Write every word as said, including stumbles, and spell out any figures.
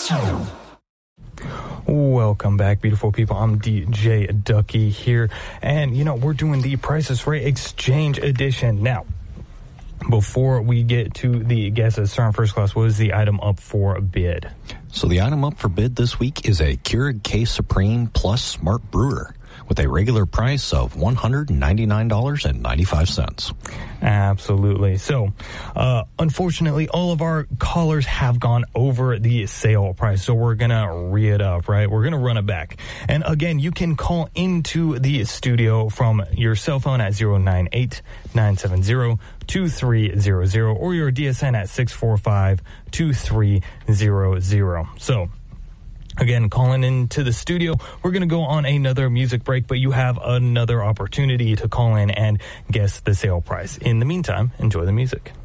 Welcome back, beautiful people. I'm D J Ducky here, and you know, we're doing the Price is Right Exchange Edition. Now, before we get to the guesses, starting first class, what is the item up for bid? So the item up for bid this week is a Keurig K Supreme Plus Smart Brewer with a regular price of one hundred ninety-nine dollars and ninety-five cents. Absolutely. So, uh, unfortunately, all of our callers have gone over the sale price, so we're going to re it up, right? We're going to run it back. And again, you can call into the studio from your cell phone at zero nine eight, nine seven zero, two three zero zero or your D S N at six four five, two three zero zero. So, again, calling into the studio. We're going to go on another music break, but you have another opportunity to call in and guess the sale price. In the meantime, enjoy the music.